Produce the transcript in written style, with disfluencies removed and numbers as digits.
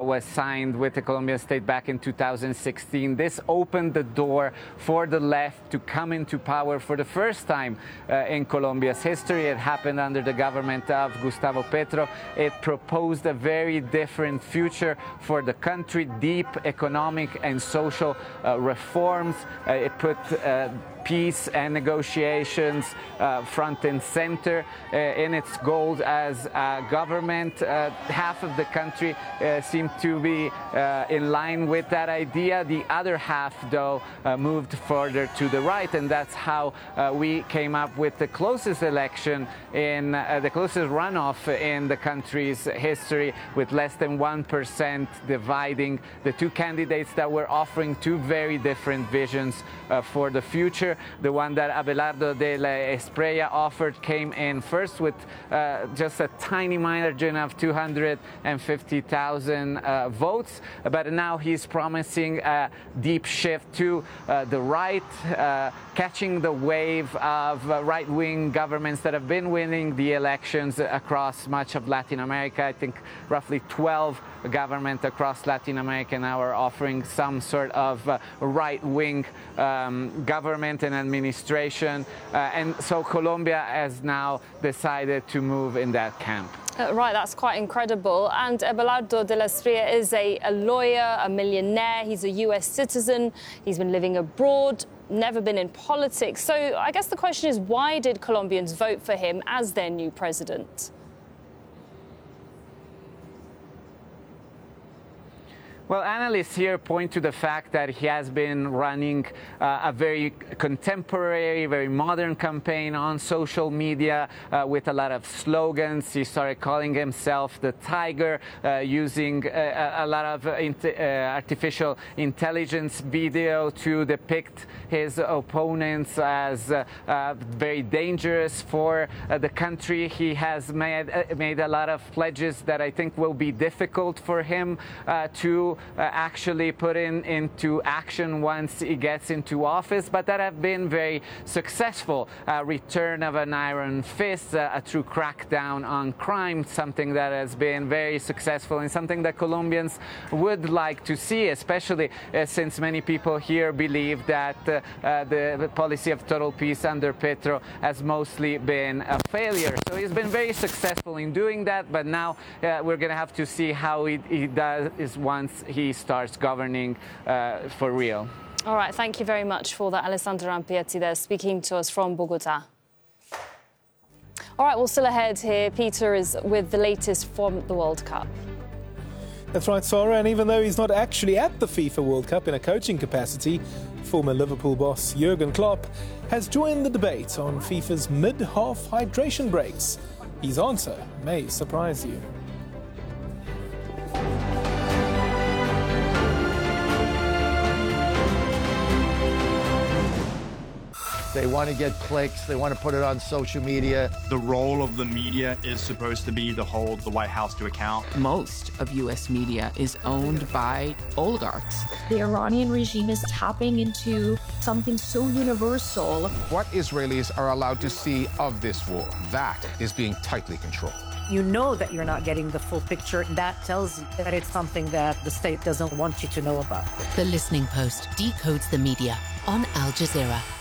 was signed with the Colombian state back in 2016. This opened the door for the left to come into power for the first time in Colombia's history. It happened under the government of Gustavo Petro. It proposed a very different future for the country, deep economic and social reforms. It put peace and negotiations front and center in its goals as a government. Half of the country seemed to be in line with that idea. The other half, though, moved further to the right, and that's how we came up with the closest election in the closest runoff in the country's history, with less than 1% dividing the two candidates that were offering two very different visions for the future. The one that Abelardo de la Espriella offered came in first with just a tiny margin of 250,000 votes, but now he's promising a deep shift to the right, catching the wave of right-wing governments that have been winning the elections across much of Latin America. I think roughly 12 governments across Latin America now are offering some sort of right-wing government and administration, and so Colombia has now decided to move in that camp. Right, that's quite incredible. And Abelardo de la Espriella is a lawyer, a millionaire. He's a US citizen. He's been living abroad, never been in politics. So I guess the question is, why did Colombians vote for him as their new president? Well, analysts here point to the fact that he has been running a very contemporary, very modern campaign on social media with a lot of slogans. He started calling himself the Tiger, using a lot of artificial intelligence video to depict his opponents as very dangerous for the country. He has made a lot of pledges that I think will be difficult for him to actually put into action once he gets into office, but that have been very successful. Return of an iron fist, a true crackdown on crime, something that has been very successful and something that Colombians would like to see, especially since many people here believe that the policy of total peace under Petro has mostly been a failure. So he's been very successful in doing that, but now we're going to have to see how he does once he starts governing for real. All right, thank you very much for that, Alessandro Rampietti there, speaking to us from Bogota. All right, well, still ahead here, Peter is with the latest from the World Cup. That's right, Sarah, and even though he's not actually at the FIFA World Cup in a coaching capacity, former Liverpool boss Jurgen Klopp has joined the debate on FIFA's mid-half hydration breaks. His answer may surprise you. They want to get clicks. They want to put it on social media. The role of the media is supposed to be to hold the White House to account. Most of U.S. media is owned by oligarchs. The Iranian regime is tapping into something so universal. What Israelis are allowed to see of this war, that is being tightly controlled. You know that you're not getting the full picture. That tells you that it's something that the state doesn't want you to know about. The Listening Post decodes the media on Al Jazeera.